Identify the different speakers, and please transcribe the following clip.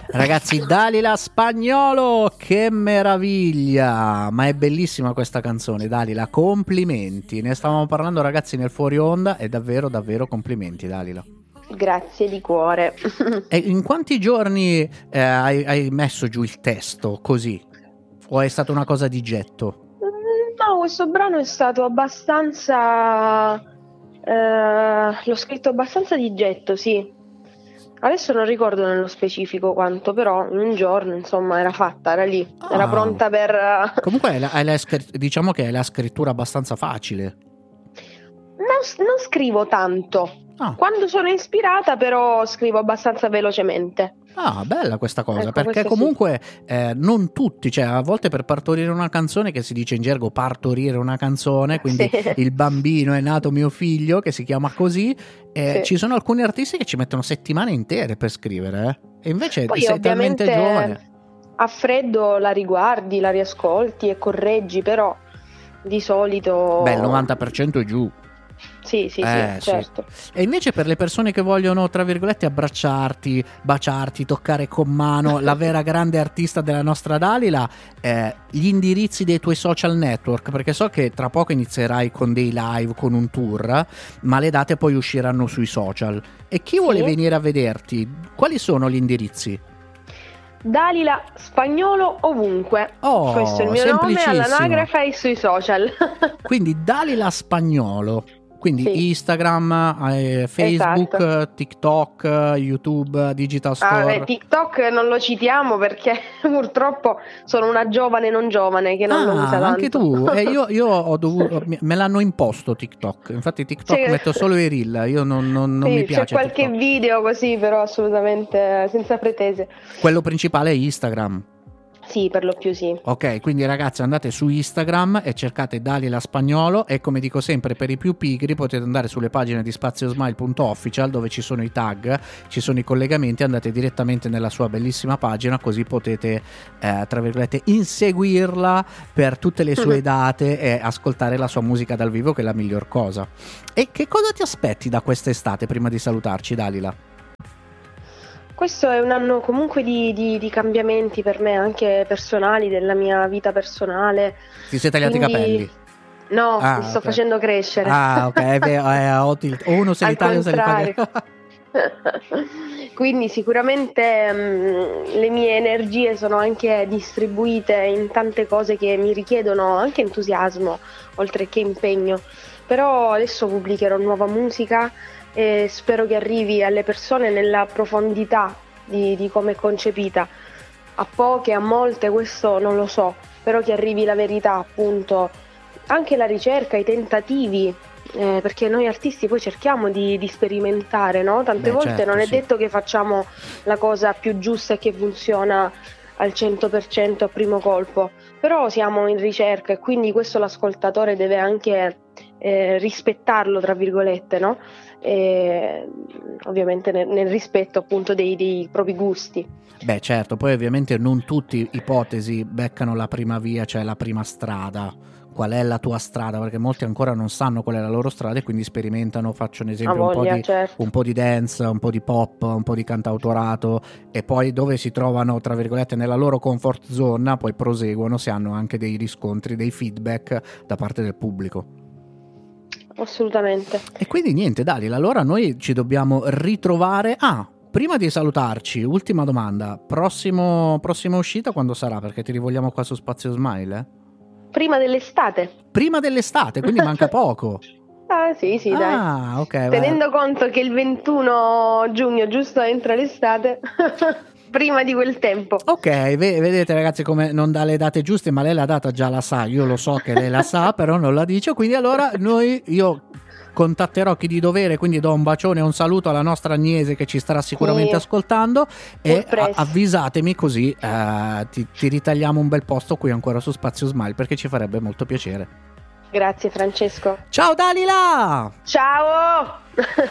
Speaker 1: Ragazzi, Dalila Spagnuolo, che meraviglia! Ma è bellissima questa canzone, Dalila, complimenti. Ne stavamo parlando, ragazzi, nel fuori onda e davvero, davvero complimenti, Dalila.
Speaker 2: Grazie di cuore.
Speaker 1: E in quanti giorni hai messo giù il testo così? O è stata una cosa di getto?
Speaker 2: No, questo brano è stato abbastanza... l'ho scritto abbastanza di getto, sì. Adesso non ricordo nello specifico quanto, però in un giorno, insomma, era fatta, era lì, era pronta per...
Speaker 1: Comunque diciamo che è la scrittura abbastanza facile.
Speaker 2: Non scrivo tanto. Quando sono ispirata, però scrivo abbastanza velocemente.
Speaker 1: Bella questa cosa,
Speaker 2: Ecco,
Speaker 1: perché comunque non tutti, cioè a volte per partorire una canzone, che si dice in gergo partorire una canzone, quindi
Speaker 2: Sì.
Speaker 1: il bambino è nato mio figlio, che si chiama così,
Speaker 2: Sì.
Speaker 1: ci sono alcuni artisti che ci mettono settimane intere per scrivere, e invece
Speaker 2: Poi
Speaker 1: sei talmente giovane.
Speaker 2: A freddo la riguardi, la riascolti e correggi, però di solito...
Speaker 1: Beh, il 90% è giù.
Speaker 2: Sì, certo.
Speaker 1: E invece per le persone che vogliono, tra virgolette, abbracciarti, baciarti, toccare con mano la vera grande artista della nostra Dalila, gli indirizzi dei tuoi social network, perché so che tra poco inizierai con dei live, con un tour, ma le date poi usciranno sui social. E chi vuole venire a vederti, quali sono gli indirizzi?
Speaker 2: Dalila Spagnuolo ovunque. Questo è il mio nome all'anagrafe e sui social.
Speaker 1: Quindi Dalila Spagnuolo. Quindi Instagram, Facebook,
Speaker 2: esatto.
Speaker 1: TikTok, YouTube, Digital Store.
Speaker 2: TikTok non lo citiamo perché purtroppo sono una giovane non giovane che non lo usa tanto.
Speaker 1: Anche tu? Io ho dovuto, me l'hanno imposto TikTok. Infatti TikTok metto solo i reel. Io non mi piace.
Speaker 2: C'è qualche
Speaker 1: TikTok.
Speaker 2: video così, però assolutamente senza pretese.
Speaker 1: Quello principale è Instagram.
Speaker 2: Sì, per lo più sì.
Speaker 1: Ok, quindi ragazzi andate su Instagram e cercate Dalila Spagnuolo, e come dico sempre, per i più pigri potete andare sulle pagine di spaziosmile.official, dove ci sono i tag, ci sono i collegamenti, andate direttamente nella sua bellissima pagina, così potete tra virgolette inseguirla per tutte le sue date e ascoltare la sua musica dal vivo, che è la miglior cosa. E che cosa ti aspetti da quest'estate prima di salutarci, Dalila?
Speaker 2: Questo è un anno comunque di cambiamenti per me, anche personali, della mia vita personale.
Speaker 1: Ti sei tagliati i capelli?
Speaker 2: No, mi sto facendo crescere.
Speaker 1: Ok, uno se li taglia, se li fa.
Speaker 2: Quindi sicuramente le mie energie sono anche distribuite in tante cose che mi richiedono anche entusiasmo, oltre che impegno. Però adesso pubblicherò nuova musica e spero che arrivi alle persone nella profondità di come è concepita. A poche, a molte, questo non lo so, però che arrivi la verità, appunto, anche la ricerca, i tentativi, perché noi artisti poi cerchiamo di sperimentare, no? Tante volte
Speaker 1: certo,
Speaker 2: non è detto che facciamo la cosa più giusta e che funziona al 100% a primo colpo, però siamo in ricerca e quindi questo l'ascoltatore deve anche rispettarlo, tra virgolette, no? Ovviamente nel rispetto appunto dei propri gusti.
Speaker 1: Beh certo, poi ovviamente non tutti, ipotesi, beccano la prima via, cioè la prima strada. Qual è la tua strada? Perché molti ancora non sanno qual è la loro strada e quindi sperimentano, faccio un esempio, un po' di dance, un po' di pop, un po' di cantautorato, e poi dove si trovano, tra virgolette, nella loro comfort zone, poi proseguono se hanno anche dei riscontri, dei feedback da parte del pubblico.
Speaker 2: Assolutamente.
Speaker 1: E quindi niente, Dalila, allora noi ci dobbiamo ritrovare. Prima di salutarci, ultima domanda, prossima uscita quando sarà? Perché ti rivogliamo qua su Spazio Smile,
Speaker 2: Prima dell'estate.
Speaker 1: Prima dell'estate, quindi manca poco.
Speaker 2: Sì, dai.
Speaker 1: Ok.
Speaker 2: Tenendo conto che il 21 giugno giusto entra l'estate, prima di quel tempo.
Speaker 1: Ok, vedete ragazzi come non dà le date giuste, ma lei la data già la sa, io lo so che lei la sa, però non la dice, quindi allora io contatterò chi di dovere, quindi do un bacione e un saluto alla nostra Agnese che ci starà sicuramente ascoltando, e avvisatemi, così ti ritagliamo un bel posto qui ancora su Spazio Smile, perché ci farebbe molto piacere.
Speaker 2: Grazie Francesco.
Speaker 1: Ciao Dalila!
Speaker 2: Ciao!